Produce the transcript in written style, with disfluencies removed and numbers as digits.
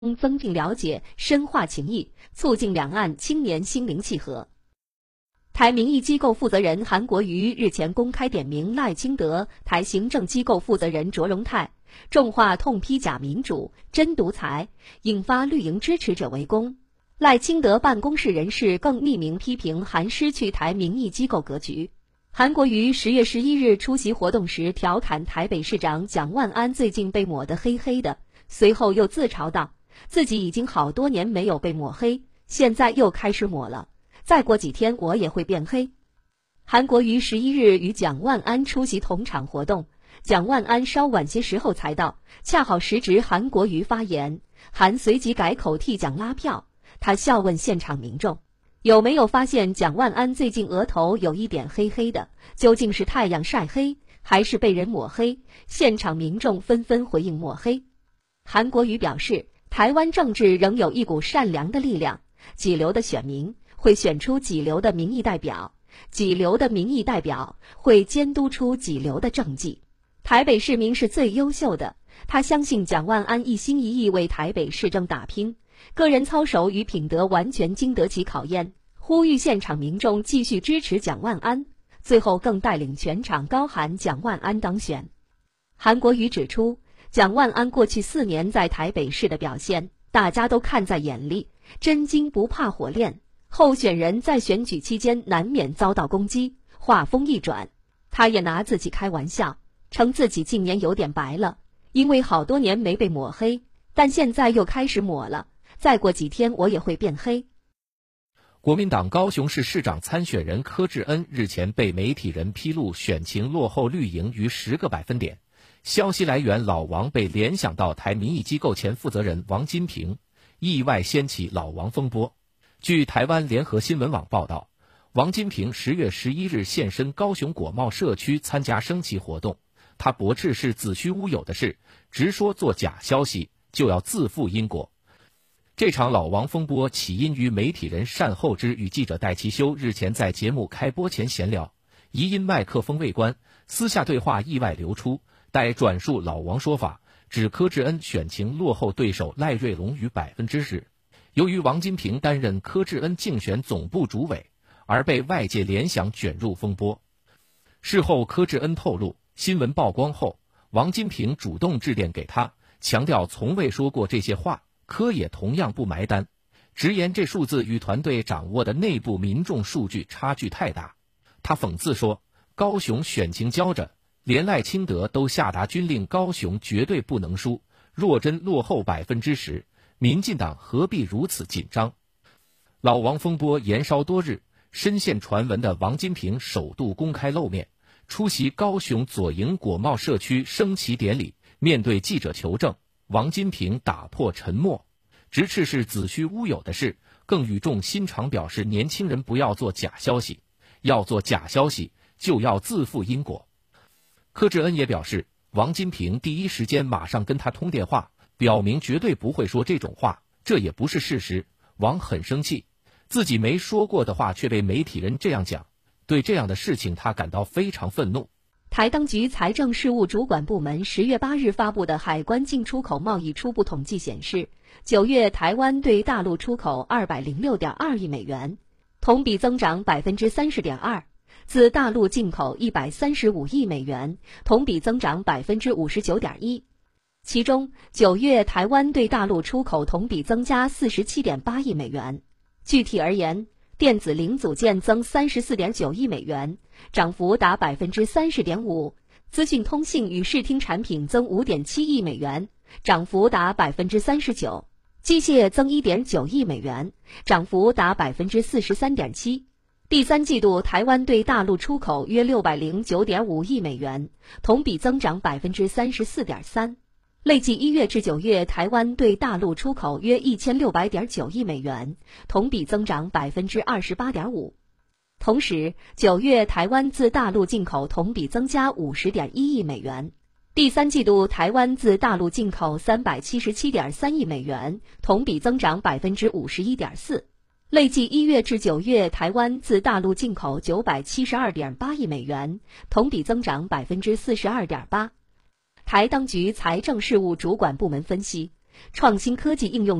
增进了解，深化情谊，促进两岸青年心灵契合。台民意机构负责人韩国瑜日前公开点名赖清德、台行政机构负责人卓荣泰，重话痛批假民主、真独裁，引发绿营支持者围攻。赖清德办公室人士更匿名批评韩失去台民意机构格局。韩国瑜10月11日出席活动时调侃台北市长蒋万安最近被抹得黑黑的，随后又自嘲道，自己已经好多年没有被抹黑，现在又开始抹了，再过几天我也会变黑。韩国瑜11日与蒋万安出席同场活动，蒋万安稍晚些时候才到，恰好时值韩国瑜发言，韩随即改口替蒋拉票。他笑问现场民众，有没有发现蒋万安最近额头有一点黑黑的，究竟是太阳晒黑，还是被人抹黑？现场民众纷纷回应抹黑。韩国瑜表示，台湾政治仍有一股善良的力量，几流的选民会选出几流的民意代表，几流的民意代表会监督出几流的政绩。台北市民是最优秀的，他相信蒋万安一心一意为台北市政打拼，个人操守与品德完全经得起考验，呼吁现场民众继续支持蒋万安，最后更带领全场高喊蒋万安当选。韩国瑜指出，蒋万安过去4年在台北市的表现，大家都看在眼里，真金不怕火炼。候选人在选举期间难免遭到攻击，话锋一转，他也拿自己开玩笑，称自己近年有点白了，因为好多年没被抹黑，但现在又开始抹了，再过几天我也会变黑。 国民党高雄市市长参选人柯志恩日前被媒体人披露选情落后绿营逾10个百分点，消息来源老王被联想到台民意机构前负责人王金平，意外掀起老王风波。据台湾联合新闻网报道，王金平10月11日现身高雄果贸社区参加升旗活动，他驳斥是子虚乌有的事，直说做假消息就要自负因果。这场老王风波起因于媒体人单厚之与记者戴其修日前在节目开播前闲聊，疑因麦克风未关，私下对话意外流出，待转述老王说法，指柯志恩选情落后对手赖瑞隆逾10%。由于王金平担任柯志恩竞选总部主委，而被外界联想卷入风波。事后柯志恩透露，新闻曝光后，王金平主动致电给他，强调从未说过这些话，柯也同样不埋单，直言这数字与团队掌握的内部民众数据差距太大。他讽刺说，高雄选情焦着，连赖清德都下达军令，高雄绝对不能输，若真落后10%，民进党何必如此紧张？老王风波延烧多日，深陷传闻的王金平首度公开露面，出席高雄左营果贸社区升旗典礼。面对记者求证，王金平打破沉默，直斥是子虚乌有的事，更语重心长表示年轻人不要做假消息，要做假消息就要自负因果。柯志恩也表示，王金平第一时间马上跟他通电话，表明绝对不会说这种话，这也不是事实。王很生气，自己没说过的话却被媒体人这样讲，对这样的事情他感到非常愤怒。 台当局财政事务主管部门10月8日发布的海关进出口贸易初步统计显示，9月台湾对大陆出口206.2亿美元，同比增长30.2%，自大陆进口135亿美元，同比增长59.1%。其中9月台湾对大陆出口同比增加47.8亿美元。具体而言，电子零组件增34.9亿美元，涨幅达30.5%；资讯通信与视听产品增5.7亿美元，涨幅达39%；机械增1.9亿美元，涨幅达43.7%。第三季度台湾对大陆出口约609.5亿美元，同比增长34.3%。累计1月至9月，台湾对大陆出口约1600.9亿美元，同比增长28.5%。同时，9月台湾自大陆进口同比增加50.1亿美元。第三季度台湾自大陆进口377.3亿美元，同比增长51.4%。累计1月至9月，台湾自大陆进口972.8亿美元，同比增长42.8%。台当局财政事务主管部门分析， 创新科技应用